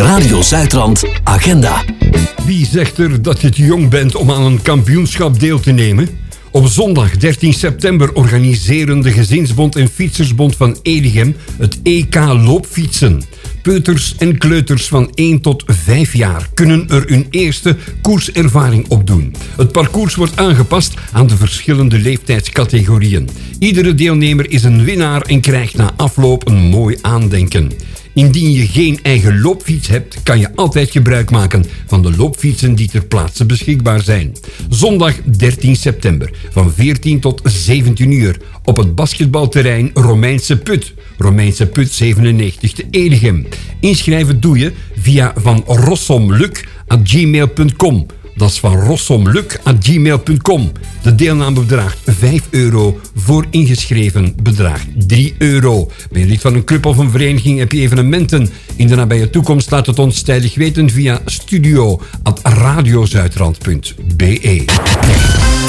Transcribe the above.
Radio Zuidrand Agenda. Wie zegt er dat je te jong bent om aan een kampioenschap deel te nemen? Op zondag 13 september organiseren de Gezinsbond en Fietsersbond van Edegem het EK loopfietsen. Peuters en kleuters van 1 tot 5 jaar kunnen er hun eerste koerservaring opdoen. Het parcours wordt aangepast aan de verschillende leeftijdscategorieën. Iedere deelnemer is een winnaar en krijgt na afloop een mooi aandenken. Indien je geen eigen loopfiets hebt, kan je altijd gebruik maken van de loopfietsen die ter plaatse beschikbaar zijn. Zondag 13 september van 14 tot 17 uur op het basketbalterrein Romeinse Put. Romeinse Put 97 te Edegem. Inschrijven doe je via vanrossomluc@gmail.com. Dat is van rossomluc@gmail.com. De deelname bedraagt €5. Voor ingeschreven bedraagt €3. Ben je lid van een club of een vereniging, heb je evenementen in de nabije toekomst, laat het ons tijdig weten via studio@radiozuidrand.be.